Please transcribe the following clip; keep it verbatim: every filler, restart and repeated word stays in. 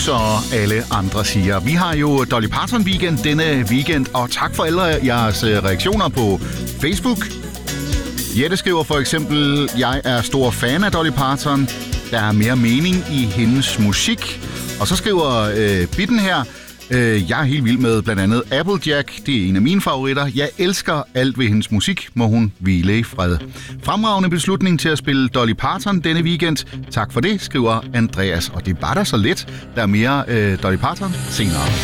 og alle andre siger. Vi har jo Dolly Parton weekend denne weekend, og tak for alle jeres reaktioner på Facebook. Jette skriver for eksempel, jeg er stor fan af Dolly Parton. Der er mere mening i hendes musik. Og så skriver øh, Bitten her, øh, jeg er helt vild med blandt andet Applejack. Det er en af mine favoritter. Jeg elsker alt ved hendes musik. Må hun hvile i fred. Fremragende beslutning til at spille Dolly Parton denne weekend. Tak for det, skriver Andreas. Og det var da så let. Der er mere øh, Dolly Parton senere.